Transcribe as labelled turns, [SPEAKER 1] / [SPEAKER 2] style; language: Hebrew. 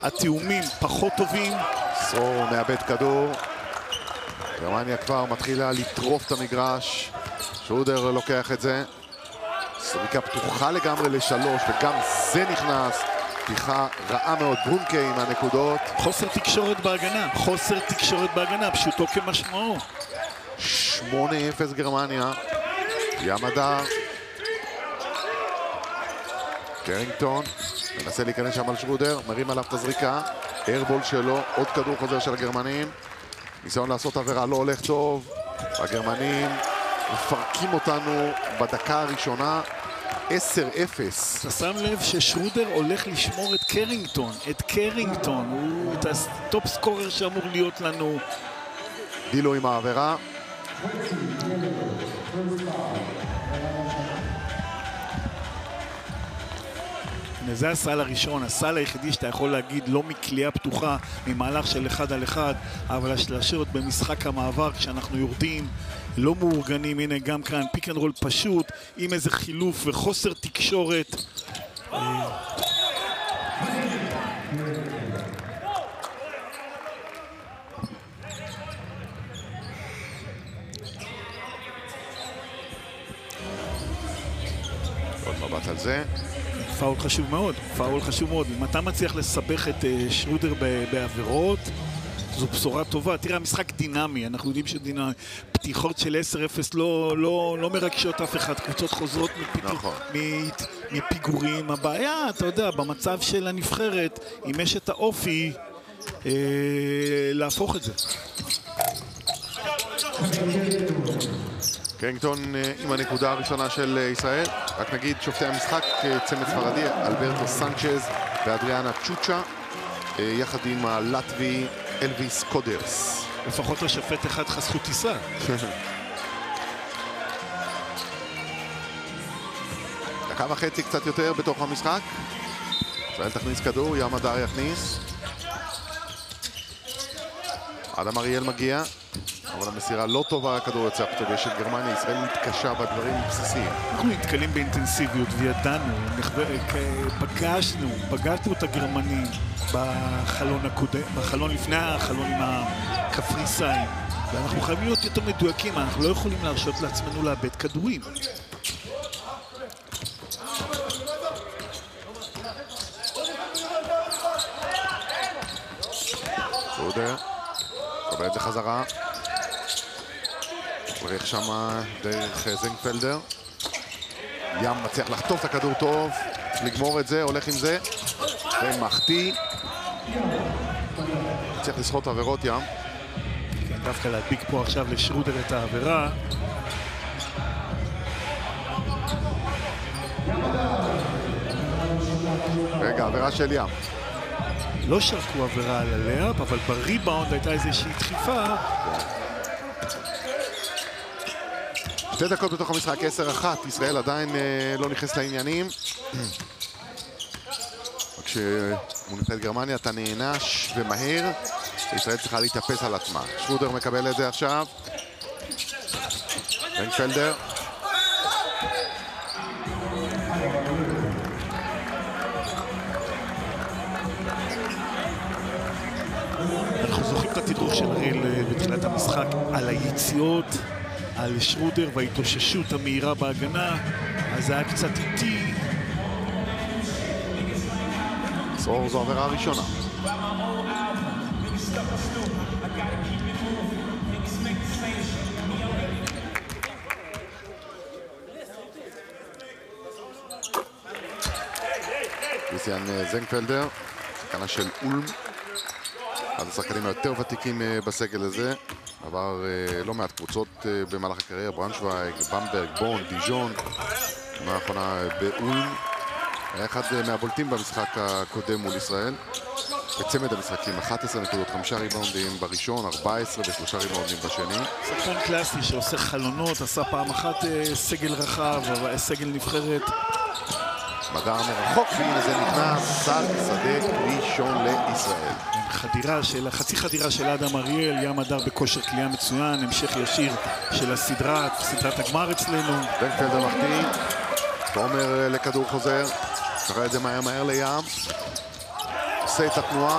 [SPEAKER 1] התיאומים פחות טובים.
[SPEAKER 2] סרור מאבד כדור. גרמניה כבר מתחילה לטרוף את המגרש. שרודר לוקח את זה. סריקה פתוחה לגמרי לשלוש, וגם זה נכנס. פתיחה רעה מאוד, ברונקה עם הנקודות.
[SPEAKER 1] חוסר תקשורת בהגנה, חוסר תקשורת בהגנה, פשוטו כמשמעו.
[SPEAKER 2] 8-0 גרמניה. ים הדר. קרינגטון מנסה להיכנס שם על שרודר, מרים עליו את הזריקה. איירבול שלו, עוד כדור חוזר של הגרמנים. ניסיון לעשות עבירה לא הולך טוב. הגרמנים מפרקים אותנו בדקה הראשונה. 10-0.
[SPEAKER 1] אתה שם לב ששרודר הולך לשמור את קרינגטון. את קרינגטון, הוא הטופ סקורר שאמור להיות לנו.
[SPEAKER 2] דילו עם העבירה.
[SPEAKER 1] זה הסל הראשון, הסל היחידי שאתה יכול להגיד לא מקליעה פתוחה, ממהלך של 1 על 1, אבל השלשות במשחק המעבר כשאנחנו יורדים, לא מאורגנים. הנה גם כאן פיק אנד רול פשוט, עם איזה חילוף וחוסר תקשורת.
[SPEAKER 2] עוד מבט על זה.
[SPEAKER 1] פאול חשוב מאוד, פאול חשוב מאוד. אם אתה מצליח לסבך את שרודר בעבירות, זו בשורה טובה. תראה, המשחק דינמי, אנחנו יודעים שדינמי. פתיחות של 10-0 לא מרגשות אף אחד, קבוצות חוזרות מפיגורים. הבעיה, אתה יודע, במצב של הנבחרת, אם יש את האופי, להפוך את זה.
[SPEAKER 2] קרינגטון עם הנקודה הראשונה של ישראל. רק נגיד, שופטי המשחק, צמד ספרדי, אלברטו סנצ'ז ואדריאנה צ'וצ'ה, יחד עם הלטבי אלוויס קודרס.
[SPEAKER 1] לפחות לשופט אחד חסכו טיסה.
[SPEAKER 2] דקה וחצי קצת יותר בתוך המשחק. ישראל תכניס כדור, ים הדר יכניס. אדם אריאל מגיע. אבל המסירה לא טובה, הכדור יוצא הפתוגה של גרמניה. ישראל מתקשה בדברים בסיסיים.
[SPEAKER 1] אנחנו נתקלים באינטנסיביות וידענו, פגשנו את הגרמנים בחלון לפני החלון עם הקפריסאים, ואנחנו חייבים להיות יותר מדויקים, אנחנו לא יכולים להרשות לעצמנו לאבד כדורים.
[SPEAKER 2] סרודר קבל את זה חזרה, הולך שמה דרך זנגפלדר. ים מצליח לחטוף את הכדור טוב, לגמור את זה, הולך עם זה ומחטיא. צריך לסחוט עבירות ים.
[SPEAKER 1] כן, דווקא להדביק פה עכשיו לשרודר את העבירה.
[SPEAKER 2] רגע, עבירה של ים.
[SPEAKER 1] לא שרקו עבירה על הלאפ, אבל בריבאונד הייתה איזושהי דחיפה.
[SPEAKER 2] 2 דקות בתוך המשחק, 10-1. ישראל עדיין לא נכנס לעניינים. כשמונפת גרמניה אתה נענש ומהר. ישראל צריכה להתאפס על עצמה. שרודר מקבל את זה עכשיו. זנגפלדר.
[SPEAKER 1] אנחנו זוכרים את התדרוך של אריאל בתחילת המשחק על היציאות, על שרודר וההתאוששות המהירה בהגנה, אז זה היה קצת איטי.
[SPEAKER 2] סרור זו עבירה הראשונה. קריסטיאן זנגפלדר, שחקנה של אולם. אחד השחקנים היותר ותיקים בסגל הזה. עבר לא מעט קבוצות במהלך הקריירה, ברנשוואיג, במברג, בון, דיז'ון. האחרונה באולם. היה אחד מהבולטים במשחק הקודם מול ישראל. בצמד המשחקים, 11 נקודות, 5 ריבאונדים בראשון, 14 ו3 ריבאונדים בשני.
[SPEAKER 1] שחקן קלאסי שעושה חלונות, עשה פעם אחת סגל רחב, סגל נבחרת.
[SPEAKER 2] מדע מרחוק, והנה זה נכנס, סל שדה ראשון לישראל.
[SPEAKER 1] חצי חדירה של אדם אריאל, ים הדר בכושר קליעה מצוין, המשך ישיר של סדרת הגמר אצלנו.
[SPEAKER 2] זנגפלדר מחטיא, תומר לכדור חוזר, קרא את זה מהר לים, עושה את התנועה.